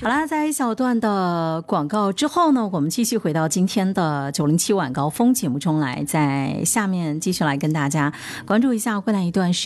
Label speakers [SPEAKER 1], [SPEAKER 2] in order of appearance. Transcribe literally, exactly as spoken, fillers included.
[SPEAKER 1] 好啦，在一小段的广告之后呢，我们继续回到今天的九零七晚高峰节目中来，在下面继续来跟大家关注一下未来一段时